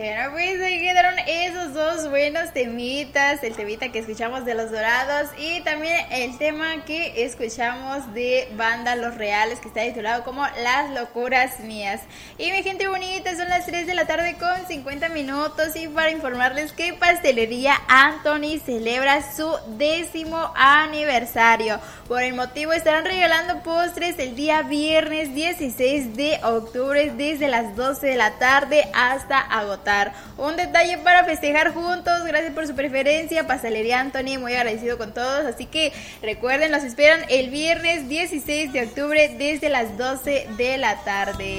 Bueno, pues ahí quedaron esos dos buenos temitas, el temita que escuchamos de Los Dorados y también el tema que escuchamos de Banda Los Reales, que está titulado como Las Locuras Mías. Y mi gente bonita, son las 3 de la tarde con 50 minutos y para informarles que Pastelería Anthony celebra su 10º aniversario. Por el motivo estarán regalando postres el día viernes 16 de octubre desde las 12 de la tarde hasta agotar. Un detalle para festejar juntos. Gracias por su preferencia, Pastelería Anthony, muy agradecido con todos, así que recuerden, los esperan el viernes 16 de octubre desde las 12 de la tarde.